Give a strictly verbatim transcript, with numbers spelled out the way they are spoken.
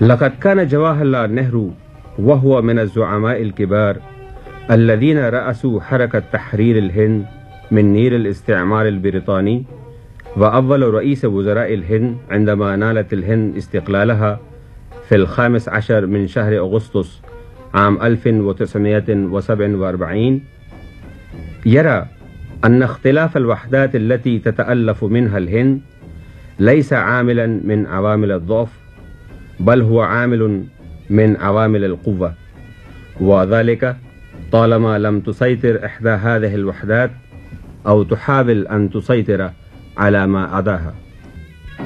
लक़द कान जवाहरलाल नेहरू वहुव मिन अज़्ज़ुअमाइल किबार अल्लज़ीन रअसू हरकत तहरीर हिंद मिन नीर इस्तिअमार ब्रितानी व अव्वल रईस वज़राइल हिंद इंदमा नालत हिंद इस्तिक़लालहा फ़िल ख़ामिस अशर मिन शहर अगस्तुस आम अल्फ़िन व तिस्अमियतिन व सबइन व अर्बईन यरा अन्न इख्तिलाफ़ अल-वहदात अल्लती ततअल्लफ़ु मिनहा अल-हिंद लैसा आमिलन मिन अवामिल अज़्ज़अफ़ बल हुवा आमिलुन मिन अवामिल अल-क़ुव्वा व ज़ालिका तालमा लम तुसैतिर इहदा हाज़िहिल वहदात औ तुहाविल अन तुसैतिरा अला मा अदाहा।